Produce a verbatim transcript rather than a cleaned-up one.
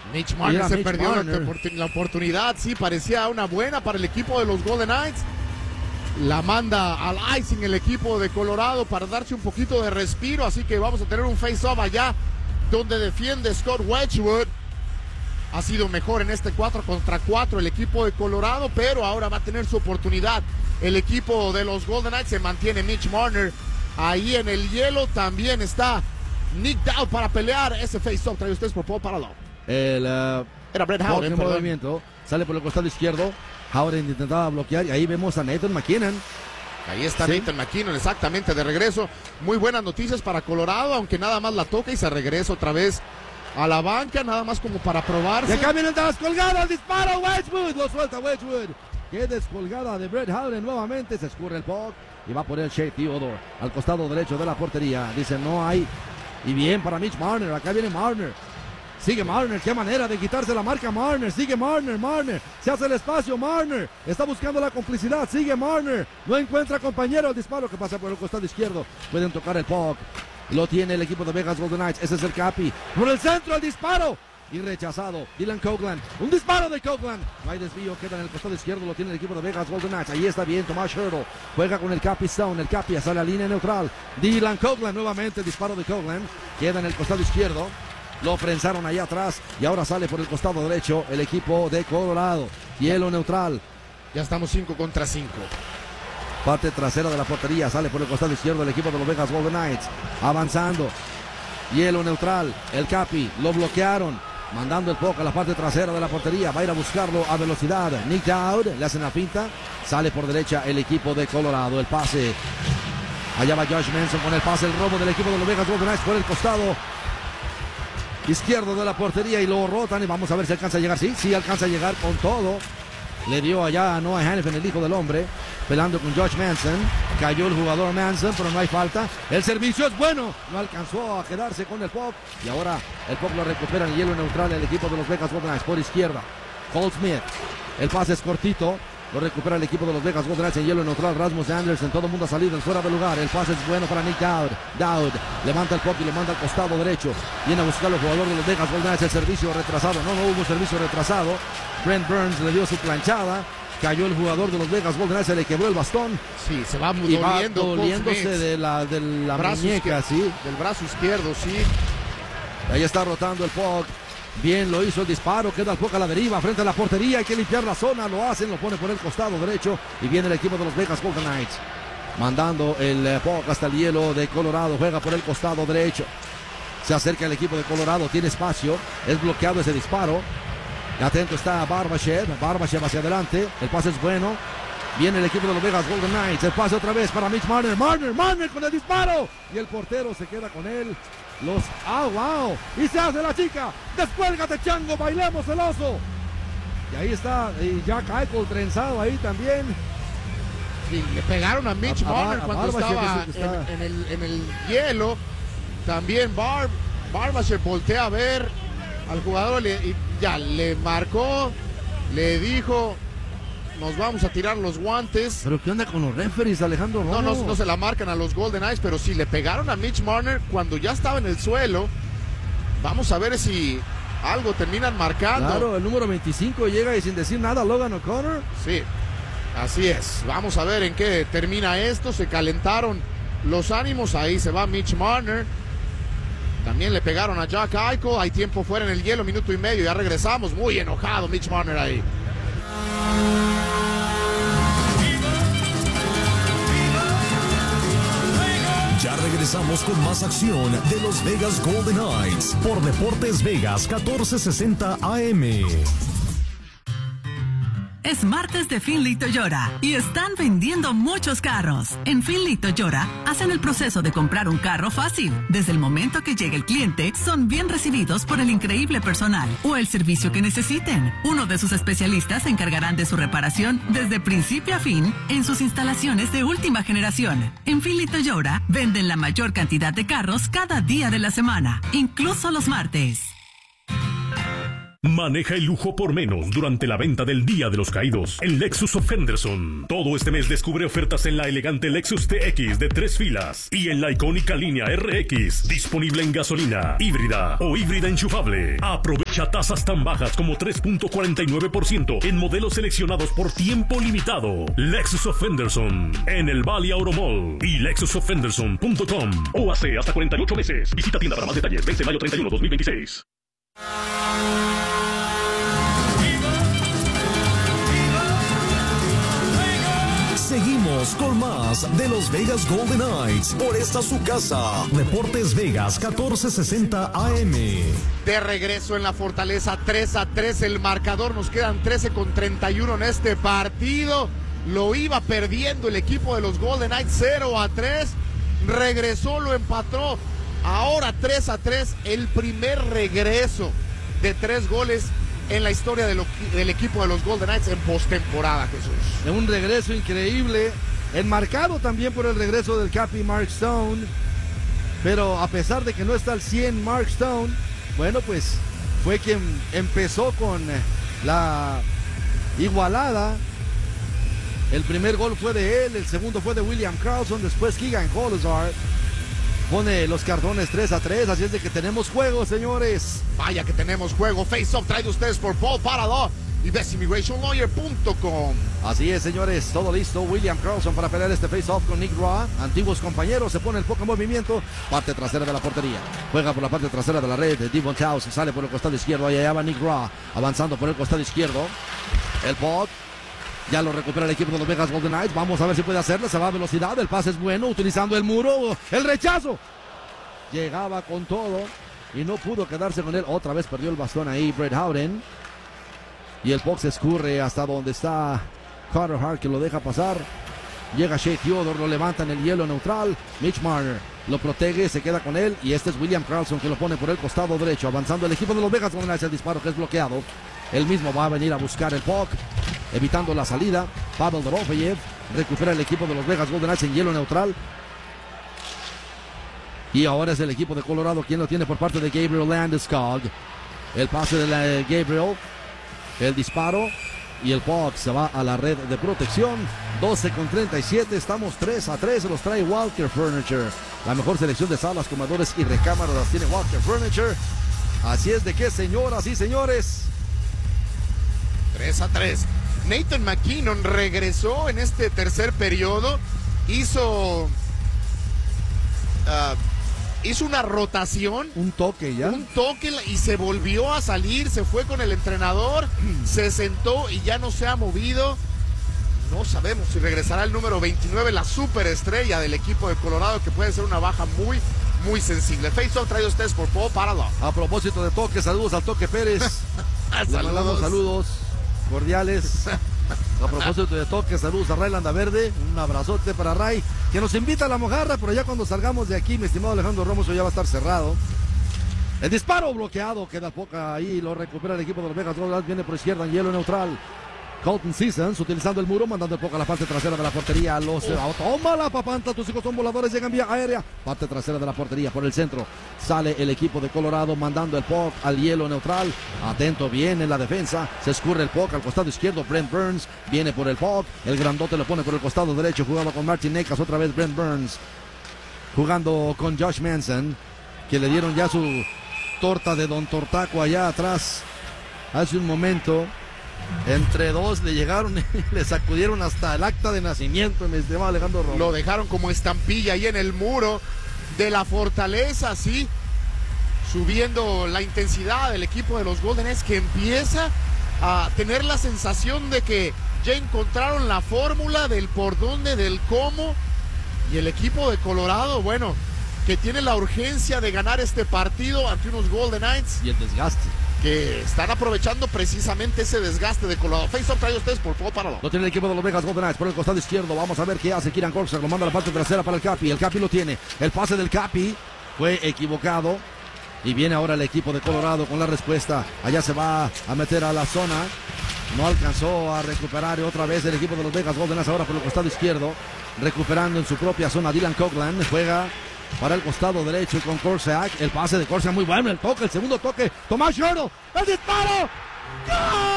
Mitch Marner Mira, se Mitch perdió Marner. La, la oportunidad, sí, parecía una buena para el equipo de los Golden Knights. La manda al icing el equipo de Colorado para darse un poquito de respiro, así que vamos a tener un face-off allá donde defiende Scott Wedgwood. Ha sido mejor en este cuatro contra cuatro el equipo de Colorado, pero ahora va a tener su oportunidad. El equipo de los Golden Knights se mantiene Mitch Marner. Ahí en el hielo también está Nick Dowd para pelear ese face-off. Trae ustedes por Paul Paralo. El uh, Era Brett Howden. en movimiento. Sale por el costado izquierdo. Howden intentaba bloquear y ahí vemos a Nathan MacKinnon. Ahí está Sí. Nathan MacKinnon, exactamente, de regreso. Muy buenas noticias para Colorado, aunque nada más la toca y se regresa otra vez a la banca, nada más como para Y probarse. acá vienen las colgadas, dispara Wedgwood, lo suelta Wedgwood. Qué descolgada de Brett Howden nuevamente, se escurre el puck y va por el Shea Theodore al costado derecho de la portería. Dice no hay, y bien para Mitch Marner, acá viene Marner. Sigue Marner, qué manera de quitarse la marca Marner, sigue Marner, Marner, se hace el espacio Marner, está buscando la complicidad, sigue Marner, no encuentra compañero, el disparo que pasa por el costado izquierdo, pueden tocar el puck, lo tiene el equipo de Vegas Golden Knights, ese es el Capi, por el centro el disparo, y rechazado, Dylan Coghlan, un disparo de Coghlan, no hay desvío, queda en el costado izquierdo, lo tiene el equipo de Vegas Golden Knights, ahí está bien Tomás Hertl, juega con el Capi Stone, el Capi hacia la línea neutral, Dylan Coghlan nuevamente, el disparo de Coghlan, queda en el costado izquierdo, lo prensaron allá atrás y ahora sale por el costado derecho el equipo de Colorado, hielo neutral. Ya estamos cinco contra cinco. Parte trasera de la portería, sale por el costado izquierdo el equipo de los Vegas Golden Knights, avanzando, hielo neutral, el Capi, lo bloquearon, mandando el puck a la parte trasera de la portería, va a ir a buscarlo a velocidad, Nick Dowd, le hacen la pinta, sale por derecha el equipo de Colorado, el pase, allá va Josh Manson con el pase, el robo del equipo de los Vegas Golden Knights por el costado izquierdo de la portería y lo rotan y vamos a ver si alcanza a llegar, sí, sí alcanza a llegar con todo, le dio allá a Noah Hanifin, el hijo del hombre, pelando con Josh Manson, cayó el jugador Manson, pero no hay falta, el servicio es bueno, no alcanzó a quedarse con el puck y ahora el puck lo recupera en el hielo neutral el equipo de los Vegas Golden Knights por izquierda, Cole Smith, el pase es cortito, lo recupera el equipo de los Vegas Golden Knights en hielo neutral, Rasmus Anderson, todo el mundo ha salido en fuera de lugar, el pase es bueno para Nick Dowd, Dowd levanta el puck y lo manda al costado derecho, viene a buscar el jugador de los Vegas Golden Knights, el servicio retrasado, no, no hubo servicio retrasado, Brent Burns le dio su planchada, cayó el jugador de los Vegas Golden Knights, se le quebró el bastón, Sí, se va y va doliendo, doliéndose de la, de la brazo muñeca, izquier- sí, del brazo izquierdo, sí. ahí está rotando el puck. Bien lo hizo el disparo, queda el puck a la deriva frente a la portería, hay que limpiar la zona, lo hacen, lo pone por el costado derecho y viene el equipo de los Vegas Golden Knights mandando el eh, puck hasta el hielo de Colorado, juega por el costado derecho, se acerca el equipo de Colorado, tiene espacio, es bloqueado ese disparo, atento está Barbashev, Barbashev hacia adelante, el pase es bueno, viene el equipo de los Vegas Golden Knights, el pase otra vez para Mitch Marner, Marner, Marner con el disparo y el portero se queda con él. Los, ah, wow, y se hace la chica, descuélgate chango, bailemos el oso. Y ahí está, y Jack Eichel trenzado ahí también. Sí, le pegaron a Mitch A- a- Marner a cuando Barbashev estaba es el que está- en, en el, en el hielo. También Barb, Barbashev voltea a ver al jugador le- y ya le marcó, le dijo, nos vamos a tirar los guantes. Pero ¿qué onda con los referees, Alejandro? No, no, no se la marcan a los Golden Knights, pero sí le pegaron a Mitch Marner cuando ya estaba en el suelo. Vamos a ver si algo terminan marcando. Claro, el número veinticinco llega y sin decir nada, Logan O'Connor. Sí, así es. Vamos a ver en qué termina esto. Se calentaron los ánimos. Ahí se va Mitch Marner. También le pegaron a Jack Eichel. Hay tiempo fuera en el hielo, minuto y medio. Ya regresamos. Muy enojado Mitch Marner ahí. Ya regresamos con más acción de los Vegas Golden Knights por Deportes Vegas catorce sesenta A M. Es martes de Finley Toyota y están vendiendo muchos carros. En Finley Toyota hacen el proceso de comprar un carro fácil. Desde el momento que llega el cliente, son bien recibidos por el increíble personal o el servicio que necesiten. Uno de sus especialistas se encargarán de su reparación desde principio a fin en sus instalaciones de última generación. En Finley Toyota venden la mayor cantidad de carros cada día de la semana, incluso los martes. Maneja el lujo por menos durante la venta del Día de los Caídos en Lexus of Henderson. Todo este mes descubre ofertas en la elegante Lexus T X de tres filas y en la icónica línea R X, disponible en gasolina, híbrida o híbrida enchufable. Aprovecha tasas tan bajas como tres punto cuarenta y nueve por ciento en modelos seleccionados por tiempo limitado. Lexus of Henderson en el Valley Auto Mall y lexus of henderson punto com. O hace hasta cuarenta y ocho meses. Visita tienda para más detalles. Vence mayo treinta y uno, dos mil veintiséis. Seguimos con más de los Vegas Golden Knights por esta su casa. Deportes Vegas catorce sesenta A M. De regreso en la Fortaleza, tres a tres el marcador. Nos quedan trece con treinta y uno en este partido. Lo iba perdiendo el equipo de los Golden Knights cero a tres. Regresó, lo empató. Ahora tres a tres, el primer regreso de tres goles en la historia de lo, del equipo de los Golden Knights en postemporada, Jesús. De un regreso increíble, enmarcado también por el regreso del Capi Mark Stone, pero a pesar de que no está al cien Mark Stone, bueno, pues fue quien empezó con la igualada. El primer gol fue de él, el segundo fue de William Karlsson, después Keegan Kolesar pone los cartones tres a tres, así es de que tenemos juego, señores. Vaya que tenemos juego. Face Off traído ustedes por Paul Parado y best immigration lawyer punto com. Así es, señores, todo listo. William Karlsson para pelear este face-off con Nick Roy. Antiguos compañeros, se pone el poco movimiento. Parte trasera de la portería. Juega por la parte trasera de la red. Devon Taus sale por el costado izquierdo. Ahí allá va Nick Roy avanzando por el costado izquierdo. El puck ya lo recupera el equipo de los Vegas Golden Knights. Vamos a ver si puede hacerlo. Se va a velocidad. El pase es bueno. Utilizando el muro. El rechazo. Llegaba con todo y no pudo quedarse con él. Otra vez perdió el bastón ahí Brett Howden. Y el puck se escurre hasta donde está Carter Hart, que lo deja pasar. Llega Shea Theodore, lo levanta en el hielo neutral. Mitch Marner lo protege, se queda con él. Y este es William Karlsson, que lo pone por el costado derecho. Avanzando el equipo de los Vegas Golden Knights. El disparo que es bloqueado. Él mismo va a venir a buscar el puck, evitando la salida. Pavel Dorofeyev recupera el equipo de los Vegas Golden Knights en hielo neutral. Y ahora es el equipo de Colorado quien lo tiene por parte de Gabriel Landeskog. El pase de la, Gabriel. El disparo. Y el puck se va a la red de protección. doce con treinta y siete. Estamos tres a tres. Se los trae Walker Furniture. La mejor selección de salas, comedores y recámaras las tiene Walker Furniture. Así es de que, señoras y señores, tres a tres. Nathan McKinnon regresó en este tercer periodo. Hizo... Uh, hizo una rotación. Un toque ya. Un toque y se volvió a salir. Se fue con el entrenador. Se sentó y ya no se ha movido. No sabemos si regresará el número veintinueve, la superestrella del equipo de Colorado, que puede ser una baja muy, muy sensible. Face-off traído ustedes por Paul Parado. A propósito de toque, saludos al Toque Pérez. Saludos. Saludos cordiales. A propósito de toque, saludos a Ray Landaverde. Un abrazote para Ray, que nos invita a la mojarra, pero ya cuando salgamos de aquí, mi estimado Alejandro Ramos, ya va a estar cerrado. El disparo bloqueado, queda poca ahí, lo recupera el equipo de los Vegas Golden Knights, viene por izquierda en hielo neutral. Colton Seasons utilizando el muro, mandando el poco a la parte trasera de la portería. Los, oh. Toma la papanta, tus hijos son voladores, llegan vía aérea. Parte trasera de la portería, por el centro. Sale el equipo de Colorado, mandando el puck al hielo neutral. Atento, viene la defensa. Se escurre el puck al costado izquierdo. Brent Burns viene por el puck. El grandote lo pone por el costado derecho. Jugando con Martin Necas, otra vez Brent Burns. Jugando con Josh Manson, que le dieron ya su torta de Don Tortaco allá atrás hace un momento. Entre dos le llegaron y le sacudieron hasta el acta de nacimiento, mi estimado Alejandro Romo. Lo dejaron como estampilla ahí en el muro de la Fortaleza, sí. Subiendo la intensidad del equipo de los Golden Knights, que empieza a tener la sensación de que ya encontraron la fórmula del por dónde, del cómo. Y el equipo de Colorado, bueno, que tiene la urgencia de ganar este partido ante unos Golden Knights. Y el desgaste. Que están aprovechando precisamente ese desgaste de Colorado. Face-off trae ustedes por Paul Parado. Lo tiene el equipo de los Vegas Golden Knights por el costado izquierdo. Vamos a ver qué hace Kieran Korczak. Lo manda a la parte trasera para el Capi. El Capi lo tiene. El pase del Capi fue equivocado. Y viene ahora el equipo de Colorado con la respuesta. Allá se va a meter a la zona. No alcanzó a recuperar. Y otra vez el equipo de los Vegas Golden Knights ahora por el costado izquierdo. Recuperando en su propia zona Dylan Coghlan. Juega para el costado derecho y con Corsac. El pase de Corsac muy bueno. El toque, el segundo toque. Tomás Yoro. El disparo. ¡Gol!